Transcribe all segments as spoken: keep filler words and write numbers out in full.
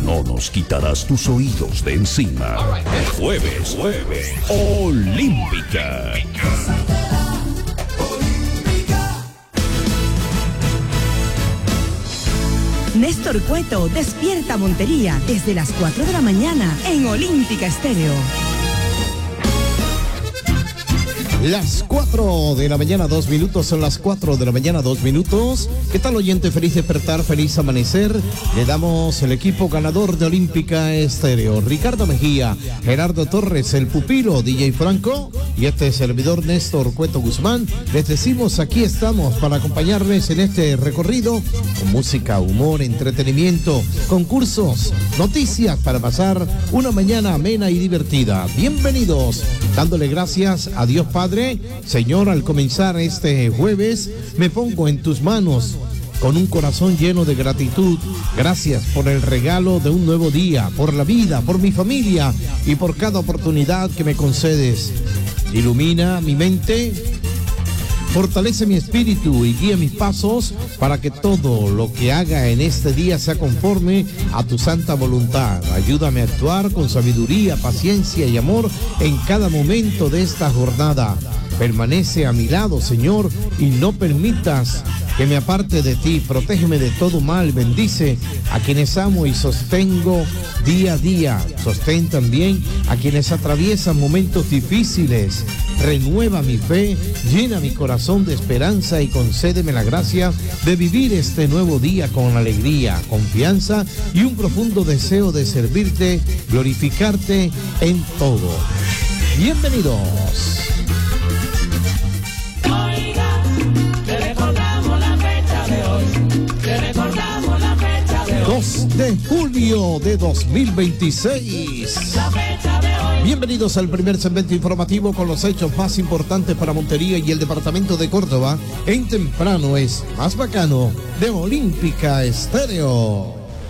no nos quitarás tus oídos de encima. Jueves, jueves, Olímpica. Néstor Cueto despierta Montería desde las cuatro de la mañana en Olímpica Estéreo. Las cuatro de la mañana, dos minutos, son las cuatro de la mañana, dos minutos. ¿Qué tal, oyente? Feliz despertar, feliz amanecer. Le damos el equipo ganador de Olímpica Estéreo. Ricardo Mejía, Gerardo Torres, el pupilo, D J Franco y este servidor Néstor Cueto Guzmán. Les decimos, aquí estamos para acompañarles en este recorrido con música, humor, entretenimiento, concursos, noticias para pasar una mañana amena y divertida. Bienvenidos, dándole gracias a Dios Padre. Señor, al comenzar este jueves, me pongo en tus manos con un corazón lleno de gratitud. Gracias por el regalo de un nuevo día, por la vida, por mi familia y por cada oportunidad que me concedes. Ilumina mi mente, fortalece mi espíritu y guía mis pasos para que todo lo que haga en este día sea conforme a tu santa voluntad. Ayúdame a actuar con sabiduría, paciencia y amor en cada momento de esta jornada. Permanece a mi lado, Señor, y no permitas que me aparte de ti. Protégeme de todo mal. Bendice a quienes amo y sostengo día a día. Sostén también a quienes atraviesan momentos difíciles. Renueva mi fe, llena mi corazón de esperanza y concédeme la gracia de vivir este nuevo día con alegría, confianza y un profundo deseo de servirte, glorificarte en todo. Bienvenidos. Oiga, te recordamos la fecha de hoy, te recordamos la fecha de hoy. dos de julio de dos mil veintiséis. La fecha de hoy. Bienvenidos al primer segmento informativo con los hechos más importantes para Montería y el departamento de Córdoba. En temprano es más bacano de Olímpica Estéreo.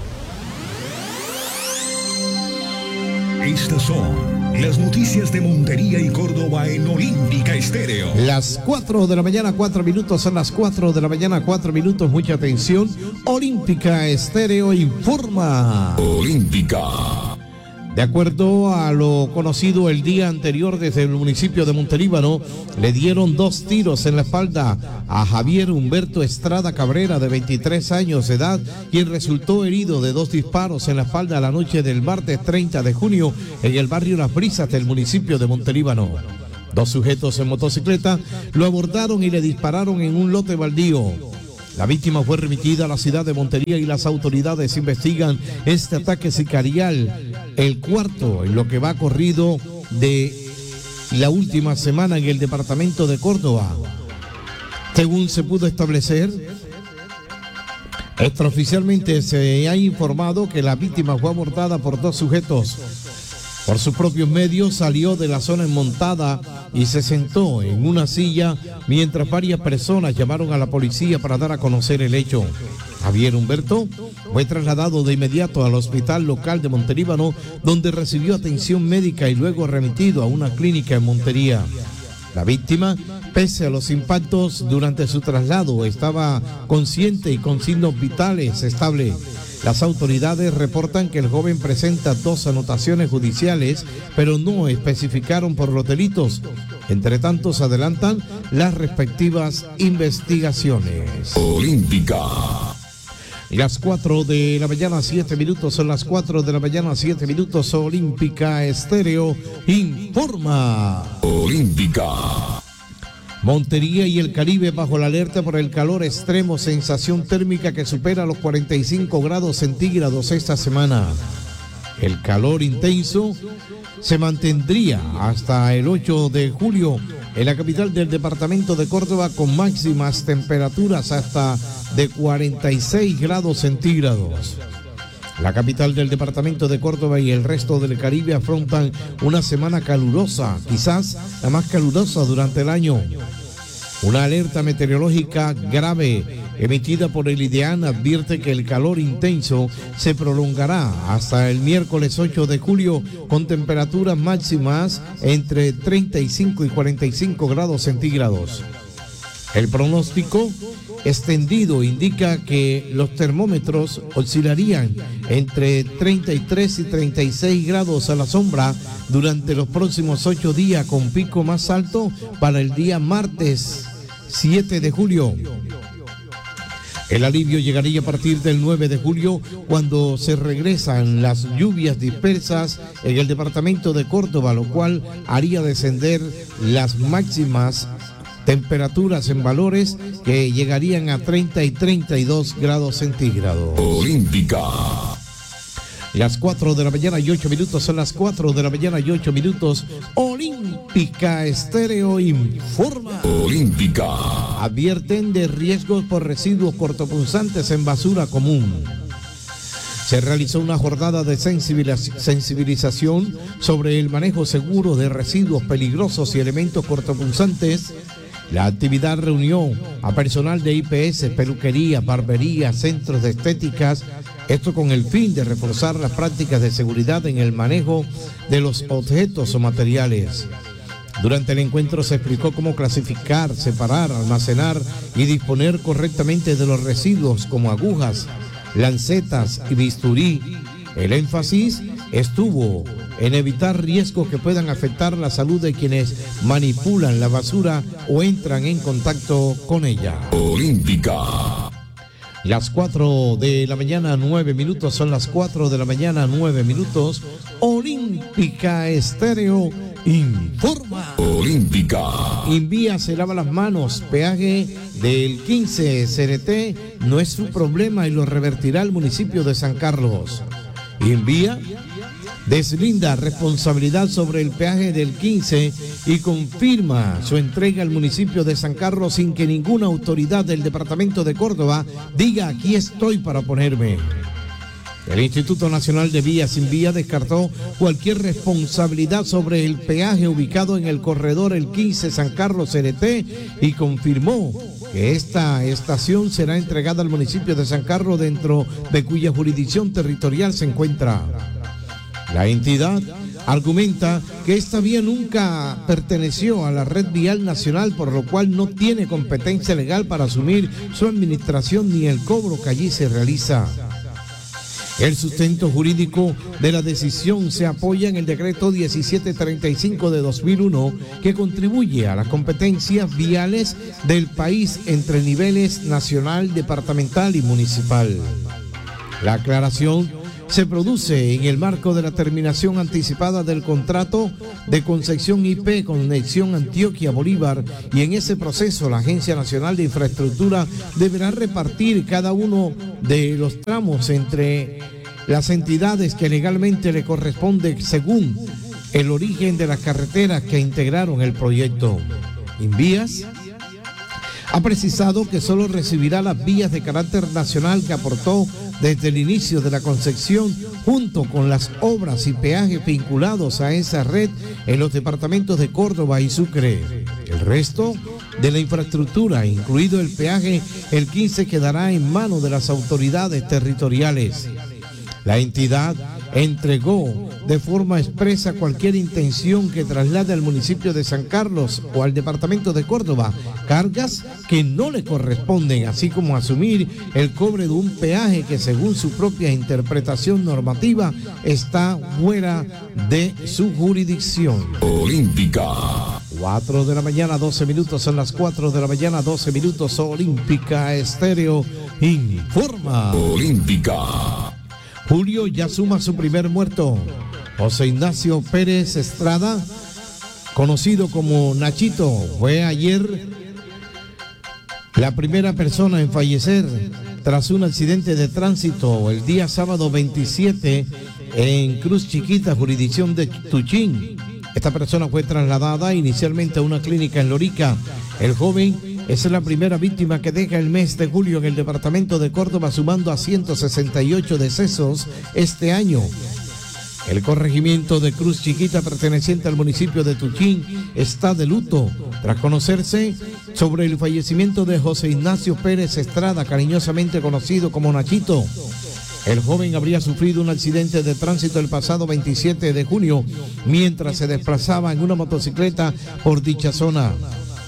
Estas son las noticias de Montería y Córdoba en Olímpica Estéreo. Las cuatro de la mañana, cuatro minutos, son las cuatro de la mañana, cuatro minutos, mucha atención. Olímpica Estéreo informa. Olímpica. De acuerdo a lo conocido el día anterior desde el municipio de Montelíbano, le dieron dos tiros en la espalda a Javier Humberto Estrada Cabrera, de veintitrés años de edad, quien resultó herido de dos disparos en la espalda la noche del martes treinta de junio en el barrio Las Brisas del municipio de Montelíbano. Dos sujetos en motocicleta lo abordaron y le dispararon en un lote baldío. La víctima fue remitida a la ciudad de Montería y las autoridades investigan este ataque sicarial, el cuarto en lo que va corrido de la última semana en el departamento de Córdoba. Según se pudo establecer, extraoficialmente se ha informado que la víctima fue abordada por dos sujetos. Por sus propios medios salió de la zona montada y se sentó en una silla mientras varias personas llamaron a la policía para dar a conocer el hecho. Javier Humberto fue trasladado de inmediato al hospital local de Montelíbano, donde recibió atención médica y luego remitido a una clínica en Montería. La víctima, pese a los impactos durante su traslado, estaba consciente y con signos vitales estables. Las autoridades reportan que el joven presenta dos anotaciones judiciales, pero no especificaron por los delitos. Entre tanto, se adelantan las respectivas investigaciones. Olímpica. Las cuatro de la mañana, siete minutos, son las cuatro de la mañana, siete minutos, Olímpica Estéreo informa. Olímpica. Montería y el Caribe bajo la alerta por el calor extremo, sensación térmica que supera los cuarenta y cinco grados centígrados esta semana. El calor intenso se mantendría hasta el ocho de julio en la capital del departamento de Córdoba, con máximas temperaturas hasta de cuarenta y seis grados centígrados. La capital del departamento de Córdoba y el resto del Caribe afrontan una semana calurosa, quizás la más calurosa durante el año. Una alerta meteorológica grave emitida por el IDEAN advierte que el calor intenso se prolongará hasta el miércoles ocho de julio con temperaturas máximas entre treinta y cinco y cuarenta y cinco grados centígrados. El pronóstico extendido indica que los termómetros oscilarían entre treinta y tres y treinta y seis grados a la sombra durante los próximos ocho días, con pico más alto para el día martes siete de julio. El alivio llegaría a partir del nueve de julio, cuando se regresan las lluvias dispersas en el departamento de Córdoba, lo cual haría descender las máximas temperaturas en valores que llegarían a treinta y treinta y dos grados centígrados. Olímpica. Las cuatro de la mañana y ocho minutos, son las cuatro de la mañana y ocho minutos. Olímpica Estéreo informa. Olímpica. Advierten de riesgos por residuos cortopunzantes en basura común. Se realizó una jornada de sensibilización sobre el manejo seguro de residuos peligrosos y elementos cortopunzantes. La actividad reunió a personal de I P S, peluquería, barbería, centros de estéticas, esto con el fin de reforzar las prácticas de seguridad en el manejo de los objetos o materiales. Durante el encuentro se explicó cómo clasificar, separar, almacenar y disponer correctamente de los residuos como agujas, lancetas y bisturí. El énfasis estuvo en evitar riesgos que puedan afectar la salud de quienes manipulan la basura o entran en contacto con ella. Olímpica. Las cuatro de la mañana, nueve minutos, son las cuatro de la mañana, nueve minutos. Olímpica Estéreo informa. Olímpica. Invía se lava las manos. Peaje del quince C N T no es su problema y lo revertirá el municipio de San Carlos. Invía deslinda responsabilidad sobre el peaje del quince y confirma su entrega al municipio de San Carlos sin que ninguna autoridad del departamento de Córdoba diga aquí estoy para ponerme. El Instituto Nacional de Vías Invía descartó cualquier responsabilidad sobre el peaje ubicado en el corredor el quince San Carlos C N T y confirmó que esta estación será entregada al municipio de San Carlos, dentro de cuya jurisdicción territorial se encuentra. La entidad argumenta que esta vía nunca perteneció a la red vial nacional, por lo cual no tiene competencia legal para asumir su administración ni el cobro que allí se realiza. El sustento jurídico de la decisión se apoya en el decreto diecisiete treinta y cinco de dos mil uno, que contribuye a las competencias viales del país entre niveles nacional, departamental y municipal. La aclaración se produce en el marco de la terminación anticipada del contrato de concesión I P Conexión Antioquia Bolívar, y en ese proceso la Agencia Nacional de Infraestructura deberá repartir cada uno de los tramos entre las entidades que legalmente le corresponde según el origen de las carreteras que integraron el proyecto. Invías ha precisado que solo recibirá las vías de carácter nacional que aportó desde el inicio de la concesión, junto con las obras y peajes vinculados a esa red en los departamentos de Córdoba y Sucre. El resto de la infraestructura, incluido el peaje el quince, quedará en manos de las autoridades territoriales. La entidad entregó de forma expresa cualquier intención que traslade al municipio de San Carlos o al departamento de Córdoba cargas que no le corresponden, así como asumir el cobre de un peaje que, según su propia interpretación normativa, está fuera de su jurisdicción. Olímpica. cuatro de la mañana, doce minutos, son las cuatro de la mañana, doce minutos. Olímpica Estéreo informa. Olímpica. Julio ya suma su primer muerto. José Ignacio Pérez Estrada, conocido como Nachito, fue ayer la primera persona en fallecer tras un accidente de tránsito el día sábado veintisiete en Cruz Chiquita, jurisdicción de Tuchín. Esta persona fue trasladada inicialmente a una clínica en Lorica. El joven es la primera víctima que deja el mes de julio en el departamento de Córdoba, sumando a ciento sesenta y ocho decesos este año. El corregimiento de Cruz Chiquita, perteneciente al municipio de Tuchín, está de luto tras conocerse sobre el fallecimiento de José Ignacio Pérez Estrada, cariñosamente conocido como Nachito. El joven habría sufrido un accidente de tránsito el pasado veintisiete de junio mientras se desplazaba en una motocicleta por dicha zona.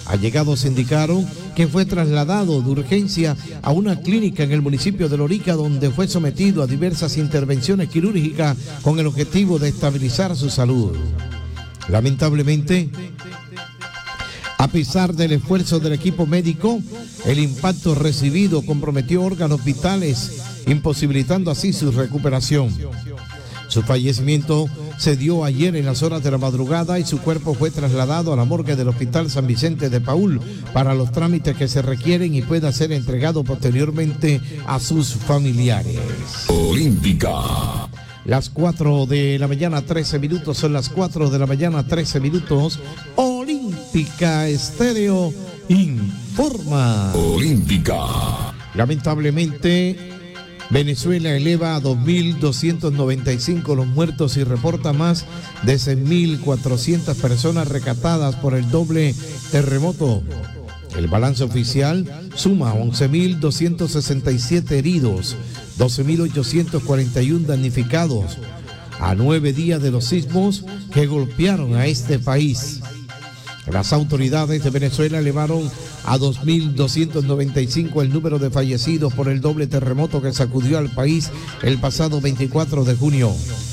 Allegados indicaron que fue trasladado de urgencia a una clínica en el municipio de Lorica, donde fue sometido a diversas intervenciones quirúrgicas con el objetivo de estabilizar su salud. Lamentablemente, a pesar del esfuerzo del equipo médico, el impacto recibido comprometió órganos vitales, imposibilitando así su recuperación. Su fallecimiento se dio ayer en las horas de la madrugada y su cuerpo fue trasladado a la morgue del Hospital San Vicente de Paúl para los trámites que se requieren y pueda ser entregado posteriormente a sus familiares. Olímpica. Las cuatro de la mañana, trece minutos, son las cuatro de la mañana, trece minutos. Olímpica Estéreo informa. Olímpica. Lamentablemente, Venezuela eleva a dos mil doscientos noventa y cinco los muertos y reporta más de seis mil cuatrocientas personas rescatadas por el doble terremoto. El balance oficial suma once mil doscientos sesenta y siete heridos, doce mil ochocientos cuarenta y uno damnificados, a nueve días de los sismos que golpearon a este país. Las autoridades de Venezuela elevaron a dos mil doscientos noventa y cinco el número de fallecidos por el doble terremoto que sacudió al país el pasado veinticuatro de junio.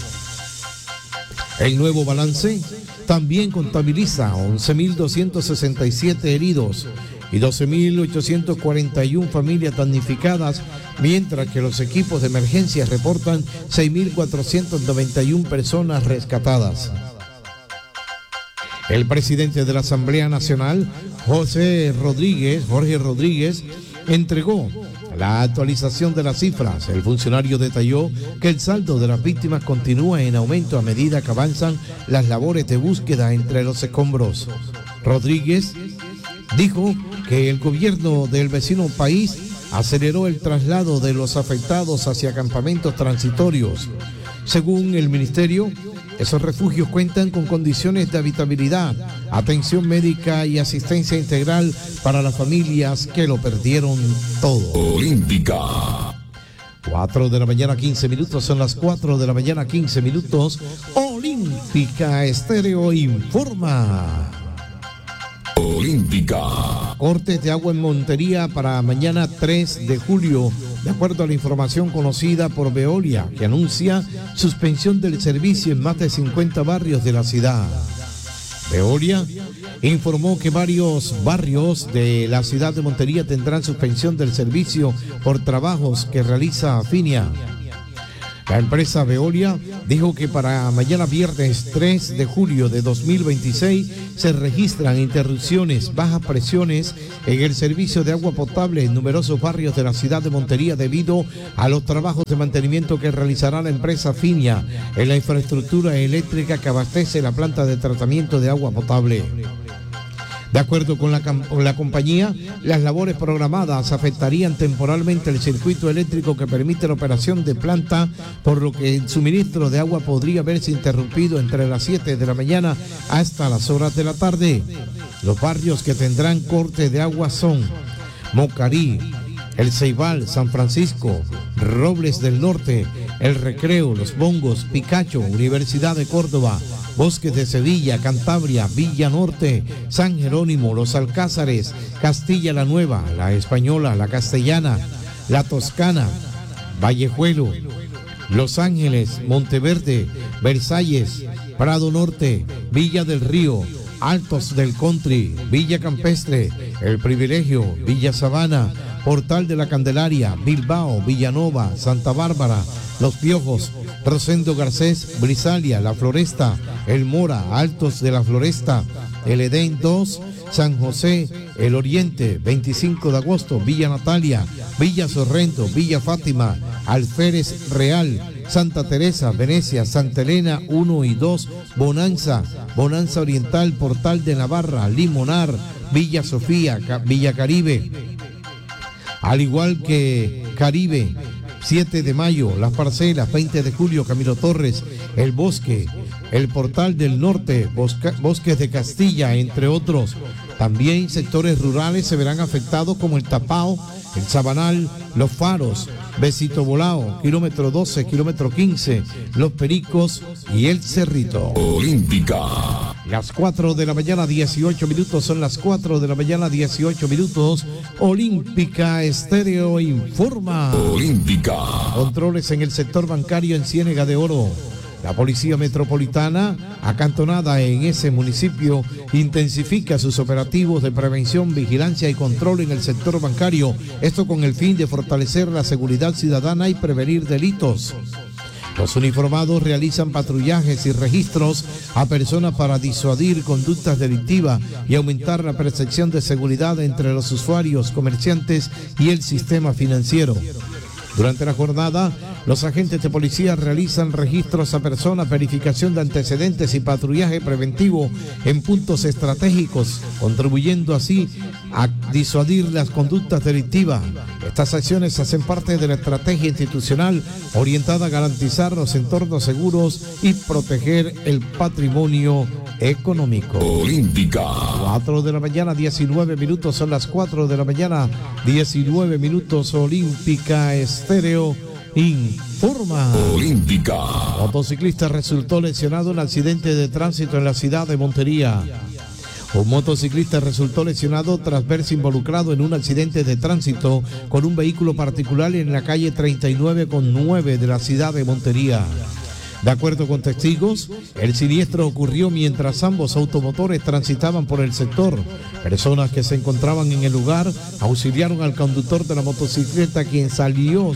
El nuevo balance también contabiliza once mil doscientos sesenta y siete heridos y doce mil ochocientos cuarenta y uno familias damnificadas, mientras que los equipos de emergencia reportan seis mil cuatrocientas noventa y una personas rescatadas. El presidente de la Asamblea Nacional, José Rodríguez, Jorge Rodríguez, entregó la actualización de las cifras. El funcionario detalló que el saldo de las víctimas continúa en aumento a medida que avanzan las labores de búsqueda entre los escombros. Rodríguez dijo que el gobierno del vecino país aceleró el traslado de los afectados hacia campamentos transitorios. Según el ministerio, esos refugios cuentan con condiciones de habitabilidad, atención médica y asistencia integral para las familias que lo perdieron todo. Olímpica. cuatro de la mañana, quince minutos, son las cuatro de la mañana, quince minutos. Olímpica Estéreo informa. Olímpica. Cortes de agua en Montería para mañana tres de julio, de acuerdo a la información conocida por Veolia, que anuncia suspensión del servicio en más de cincuenta barrios de la ciudad. Veolia informó que varios barrios de la ciudad de Montería tendrán suspensión del servicio por trabajos que realiza Finia. La empresa Veolia dijo que para mañana viernes tres de julio de dos mil veintiséis se registran interrupciones, bajas presiones en el servicio de agua potable en numerosos barrios de la ciudad de Montería debido a los trabajos de mantenimiento que realizará la empresa Finia en la infraestructura eléctrica que abastece la planta de tratamiento de agua potable. De acuerdo con la, con la compañía, las labores programadas afectarían temporalmente el circuito eléctrico que permite la operación de planta, por lo que el suministro de agua podría verse interrumpido entre las siete de la mañana hasta las horas de la tarde. Los barrios que tendrán corte de agua son Mocarí, El Ceibal, San Francisco, Robles del Norte, El Recreo, Los Bongos, Picacho, Universidad de Córdoba, Bosques de Sevilla, Cantabria, Villa Norte, San Jerónimo, Los Alcázares, Castilla la Nueva, La Española, La Castellana, La Toscana, Vallejuelo, Los Ángeles, Monteverde, Versalles, Prado Norte, Villa del Río, Altos del Country, Villa Campestre, El Privilegio, Villa Sabana, Portal de la Candelaria, Bilbao, Villanova, Santa Bárbara, Los Piojos, Rosendo Garcés, Brisalia, La Floresta, El Mora, Altos de la Floresta, El Edén dos, San José, El Oriente, veinticinco de agosto, Villa Natalia, Villa Sorrento, Villa Fátima, Alférez Real, Santa Teresa, Venecia, Santa Elena uno y dos, Bonanza, Bonanza Oriental, Portal de Navarra, Limonar, Villa Sofía, Villa Caribe, al igual que Caribe, siete de mayo, Las Parcelas, veinte de julio, Camilo Torres, El Bosque, El Portal del Norte, Bosque, Bosques de Castilla, entre otros. También sectores rurales se verán afectados como El Tapao, El Sabanal, Los Faros, Besito Volao, kilómetro doce, kilómetro quince, Los Pericos y El Cerrito. Olímpica. Las cuatro de la mañana, dieciocho minutos, son las cuatro de la mañana, dieciocho minutos. Olímpica Estéreo informa. Olímpica. Controles en el sector bancario en Ciénega de Oro. La Policía Metropolitana, acantonada en ese municipio, intensifica sus operativos de prevención, vigilancia y control en el sector bancario. Esto con el fin de fortalecer la seguridad ciudadana y prevenir delitos. Los uniformados realizan patrullajes y registros a personas para disuadir conductas delictivas y aumentar la percepción de seguridad entre los usuarios, comerciantes y el sistema financiero. Durante la jornada, los agentes de policía realizan registros a personas, verificación de antecedentes y patrullaje preventivo en puntos estratégicos, contribuyendo así a disuadir las conductas delictivas. Estas acciones hacen parte de la estrategia institucional orientada a garantizar los entornos seguros y proteger el patrimonio económico. Olímpica. cuatro de la mañana, diecinueve minutos, son las cuatro de la mañana, diecinueve minutos. Olímpica Estéreo informa. Olímpica. Motociclista resultó lesionado en accidente de tránsito en la ciudad de Montería. Un motociclista resultó lesionado tras verse involucrado en un accidente de tránsito con un vehículo particular en la calle treinta y nueve con nueve de la ciudad de Montería. De acuerdo con testigos, el siniestro ocurrió mientras ambos automotores transitaban por el sector. Personas que se encontraban en el lugar auxiliaron al conductor de la motocicleta, quien salió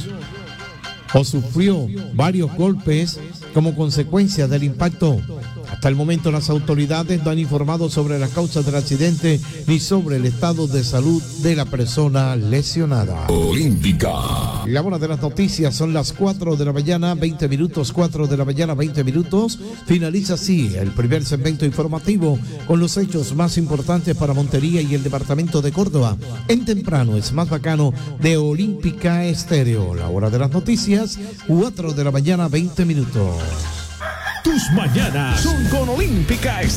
o sufrió varios golpes como consecuencia del impacto. Hasta el momento las autoridades no han informado sobre las causas del accidente ni sobre el estado de salud de la persona lesionada. Olímpica. La hora de las noticias son las cuatro de la mañana, veinte minutos, cuatro de la mañana, veinte minutos. Finaliza así el primer segmento informativo con los hechos más importantes para Montería y el departamento de Córdoba. En temprano es más bacano de Olímpica Estéreo. La hora de las noticias, cuatro de la mañana, veinte minutos. Tus mañanas son con Olímpica Estéreo.